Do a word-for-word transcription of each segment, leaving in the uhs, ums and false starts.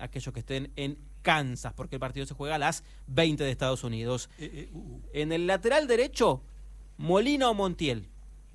aquellos que estén en Kansas, porque el partido se juega a las veinte de Estados Unidos. Eh, eh, uh, uh. En el lateral derecho, Molina o Montiel.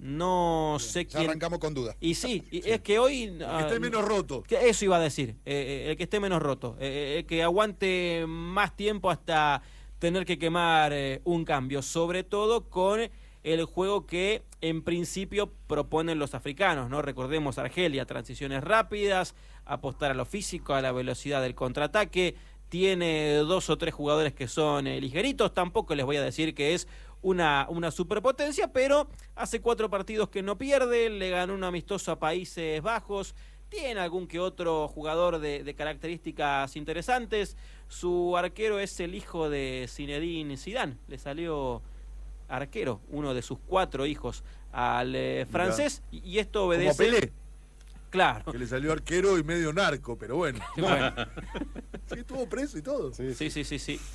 No Bien, sé quién. Arrancamos con dudas. Y sí, y sí, es que hoy. El que uh, esté menos roto. Que eso iba a decir. Eh, el que esté menos roto. Eh, el que aguante más tiempo hasta tener que quemar eh, un cambio. Sobre todo con el juego que en principio proponen los africanos, ¿no? Recordemos Argelia, transiciones rápidas, apostar a lo físico, a la velocidad del contraataque. Tiene dos o tres jugadores que son eh, ligeritos. Tampoco les voy a decir que es una, una superpotencia, pero hace cuatro partidos que no pierde, le ganó un amistoso a Países Bajos, tiene algún que otro jugador de, de características interesantes. Su arquero es el hijo de Zinedine Zidane, le salió arquero, uno de sus cuatro hijos al eh, francés, y, y esto obedece... ¿Como Pelé? Claro. Que le salió arquero y medio narco, pero bueno. bueno. Sí, estuvo preso y todo. Sí, sí, sí, sí. sí.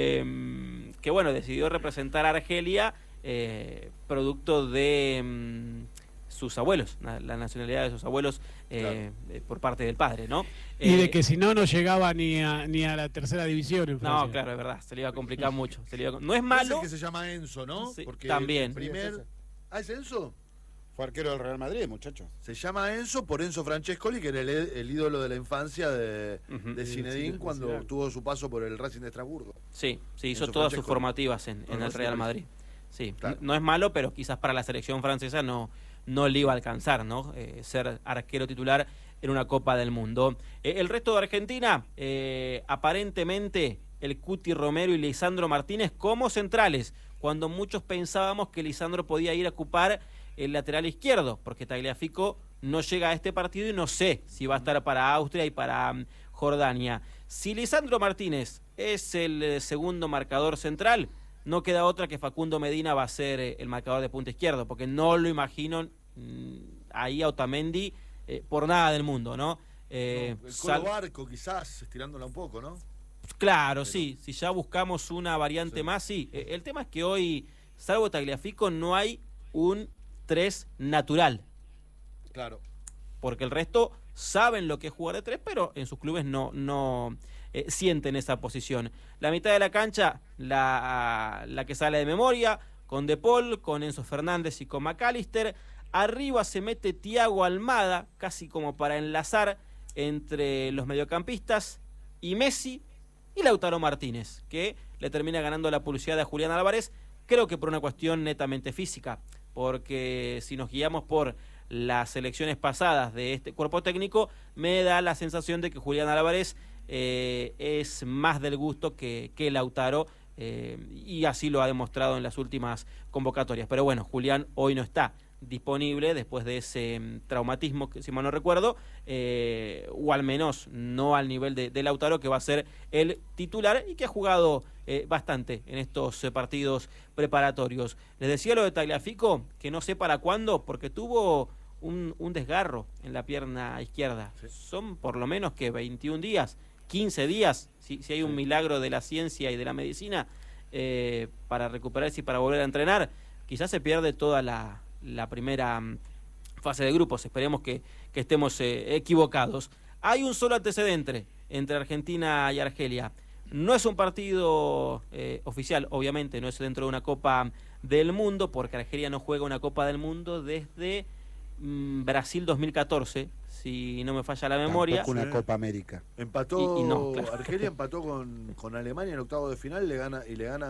Eh, que bueno, decidió representar a Argelia eh, producto de mm, sus abuelos, la, la nacionalidad de sus abuelos eh, claro. eh, por parte del padre, ¿no? Y eh, de que si no, no llegaba ni a, ni a la tercera división en Francia. No, claro, es verdad, se le iba a complicar mucho. Se le iba a... No es malo. Es que se llama Enzo, ¿no? Sí, porque también. Primer... ¿Ah, es Enzo? Fue arquero del Real Madrid, muchacho. Se llama Enzo por Enzo Francescoli, que era el, el ídolo de la infancia de, uh-huh. de Zinedine sí, cuando sí, sí. tuvo su paso por el Racing de Estrasburgo. Sí, sí, hizo Enzo todas Francescoli. sus formativas en, en el Real Madrid. Sí, claro. no es malo, pero quizás para la selección francesa no, no le iba a alcanzar, ¿no? Eh, ser arquero titular en una Copa del Mundo. Eh, el resto de Argentina, eh, aparentemente, el Cuti Romero y Lisandro Martínez como centrales, cuando muchos pensábamos que Lisandro podía ir a ocupar el lateral izquierdo, porque Tagliafico no llega a este partido y no sé si va a estar para Austria y para um, Jordania. Si Lisandro Martínez es el eh, segundo marcador central, no queda otra que Facundo Medina va a ser eh, el marcador de punta izquierdo, porque no lo imagino mm, ahí a Otamendi eh, por nada del mundo, ¿no? Eh, no el Colo Barco quizás, estirándola un poco, ¿no? Claro, Pero... sí, si ya buscamos una variante sí. más, sí. Eh, el tema es que hoy, salvo Tagliafico, no hay un tres natural. Claro. Porque el resto saben lo que es jugar de tres, pero en sus clubes no, no eh, sienten esa posición. La mitad de la cancha, la, la que sale de memoria, con De Paul, con Enzo Fernández y con McAllister. Arriba se mete Thiago Almada, casi como para enlazar entre los mediocampistas, y Messi y Lautaro Martínez, que le termina ganando la pulseada a Julián Álvarez, creo que por una cuestión netamente física. Porque si nos guiamos por las elecciones pasadas de este cuerpo técnico, me da la sensación de que Julián Álvarez eh, es más del gusto que, que Lautaro, eh, y así lo ha demostrado en las últimas convocatorias. Pero bueno, Julián hoy no está disponible después de ese um, traumatismo, que si mal no recuerdo, eh, o al menos no al nivel de, de Lautaro, que va a ser el titular y que ha jugado eh, bastante en estos eh, partidos preparatorios. Les decía lo de Tagliafico, que no sé para cuándo, porque tuvo un, un desgarro en la pierna izquierda. Sí. Son por lo menos que veintiún días, quince días, si, si hay un sí. milagro de la ciencia y de la medicina, eh, para recuperarse y para volver a entrenar. Quizás se pierde toda la la primera fase de grupos, esperemos que, que estemos eh, equivocados. Hay un solo antecedente entre Argentina y Argelia. No es un partido eh, oficial, obviamente, no es dentro de una Copa del Mundo, porque Argelia no juega una Copa del Mundo desde mmm, Brasil dos mil catorce, si no me falla la memoria. Tampoco una Copa América. Empató, y, y no, claro. Argelia empató con, con Alemania en el octavo de final, le gana y le gana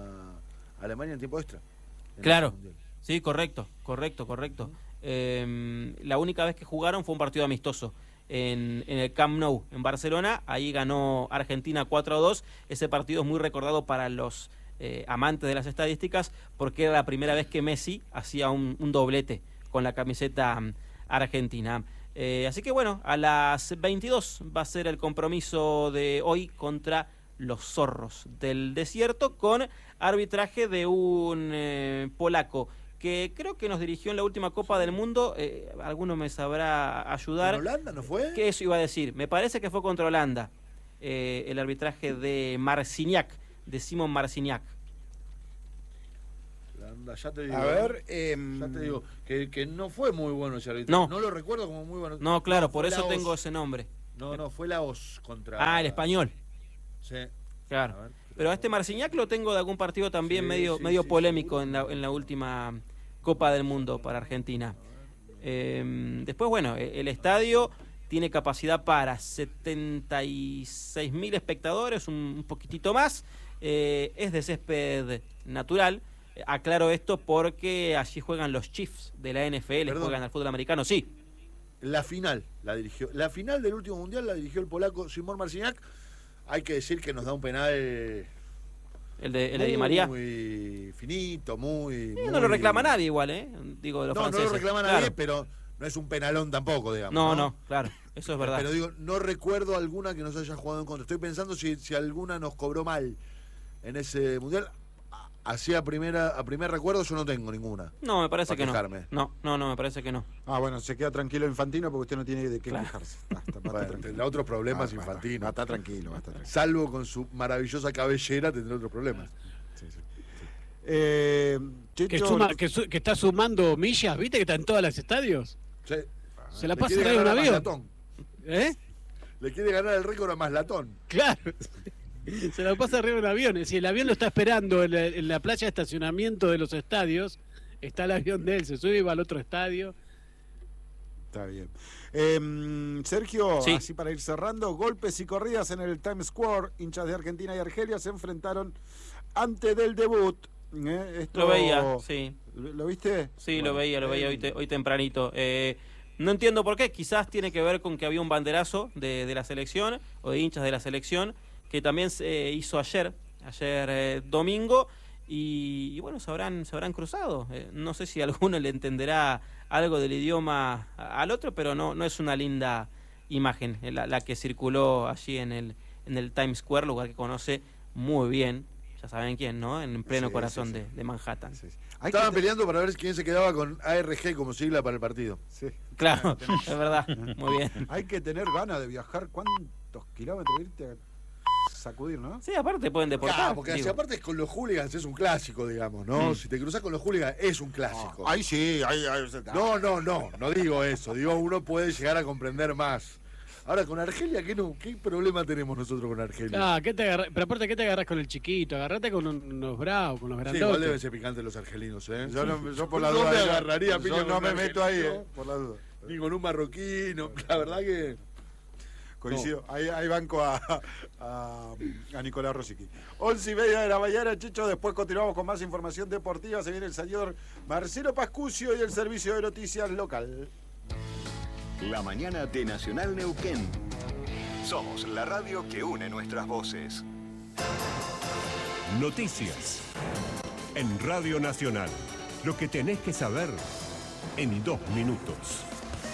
a Alemania en tiempo extra. En claro. Sí, correcto, correcto, correcto. Eh, la única vez que jugaron fue un partido amistoso en, en el Camp Nou, en Barcelona. Ahí ganó Argentina cuatro a dos. Ese partido es muy recordado para los eh, amantes de las estadísticas, porque era la primera vez que Messi hacía un, un doblete con la camiseta um, argentina. Eh, así que bueno, a las veintidós va a ser el compromiso de hoy contra los zorros del desierto, con arbitraje de un eh, polaco que creo que nos dirigió en la última Copa del Mundo. Eh, alguno me sabrá ayudar. ¿Con Holanda no fue? ¿Qué eso iba a decir? Me parece que fue contra Holanda, eh, el arbitraje de Marciniak, de Simon Marciniak. Holanda, ya te digo. A ver, eh, ya te digo que, que no fue muy bueno ese arbitraje. No. No lo recuerdo como muy bueno. No, claro, no, por eso la tengo voz. ese nombre. No, no, fue Laos contra... Ah, el Español. Sí. Claro. A ver, Pero a este Marcignac lo tengo de algún partido también Sí, medio, sí, medio sí, polémico seguro. en la, en la última Copa del Mundo para Argentina. Eh, después, bueno, el estadio tiene capacidad para setenta y seis mil espectadores, un, un poquitito más. Eh, es de césped natural. Eh, aclaro esto porque allí juegan los Chiefs de la N F L, Perdón. juegan al fútbol americano, sí. La final la dirigió. La final del último mundial la dirigió el polaco Szymon Marciniak. Hay que decir que nos da un penal El de, el de Di María. muy finito, muy, Eh, muy... No lo reclama nadie igual, ¿eh? Digo, de los No, no franceses. lo reclama Claro. nadie, pero no es un penalón tampoco, digamos. No, no, claro, eso es verdad. Pero digo, no recuerdo alguna que nos haya jugado en contra. Estoy pensando si, si alguna nos cobró mal en ese mundial. Así a, primera, a primer recuerdo yo no tengo ninguna. No, me parece Pa' que no. quejarme. No, no, no, me parece que no. Ah, bueno, se queda tranquilo Infantino porque usted no tiene de qué Claro. quejarse. Basta, basta, Bueno, tranquilo. tendrá otros problemas Ah, Infantino. Va a estar tranquilo, va a estar tranquilo. Salvo con su maravillosa cabellera tendrá otros problemas. Sí, sí. Eh, Que, Checho, suma, que, su- que está sumando millas, ¿viste? Que está en todos los estadios. Sí. Se la Le pasa quiere arriba de un ganar a avión. Maslatón. ¿Eh? Le quiere ganar el récord a Maslatón. Claro. Se la pasa arriba de un avión. Si el avión lo está esperando en la, en la playa de estacionamiento de los estadios, está el avión de él, se sube y va al otro estadio. Está bien. Eh, Sergio, Sí. así para ir cerrando, golpes y corridas en el Times Square. Hinchas de Argentina y Argelia se enfrentaron antes del debut. ¿eh? Esto, Lo veía, sí. ¿Lo, lo viste? Sí, Bueno, lo veía, lo veía eh, hoy, te- hoy tempranito. Eh, no entiendo por qué, quizás tiene que ver con que había un banderazo de, de la selección o de hinchas de la selección que también se hizo ayer, ayer eh, domingo, y, y bueno, se habrán, se habrán cruzado. Eh, no sé si alguno le entenderá algo del idioma a- al otro, pero no, no es una linda imagen eh, la, la que circuló allí en el, en el Times Square, lugar que conoce muy bien, ya saben quién, ¿no? En pleno Sí, corazón sí, sí. De, de Manhattan. sí, sí. Hay Estaban que te- peleando para ver quién se quedaba con A R G como sigla para el partido. sí. Claro, es verdad, muy bien. Hay que tener ganas de viajar. ¿Cuántos kilómetros irte a sacudir, no? Sí, aparte pueden deportar. Claro, porque digo. si aparte es con los hooligans es un clásico, digamos, ¿no? Mm. Si te cruzas con los hooligans es un clásico. Ahí sí, ahí, ahí No, no, no, no digo eso. Digo, uno puede llegar a comprender más. Ahora, con Argelia, ¿qué, no, qué problema tenemos nosotros con Argelia? Ah, ¿qué te agarra- pero aparte, ¿qué te agarras con el chiquito? Agarrate con un- unos bravos, con los Sí, grandotes. igual deben ser picantes los argelinos, ¿eh? Yo, no, yo por la No duda. me eh, agarraría piña yo con no un me meto ahí, argentino. eh, por la duda. Ni con un marroquino. La verdad que... Coincido. Ahí, ahí banco a, a, a Nicolás Rosicky. Once y media de la mañana, Chicho. Después continuamos con más información deportiva. Se viene el señor Marcelo Pascucio y el servicio de noticias local. La mañana de Nacional Neuquén. Somos la radio que une nuestras voces. Noticias. En Radio Nacional. Lo que tenés que saber en dos minutos.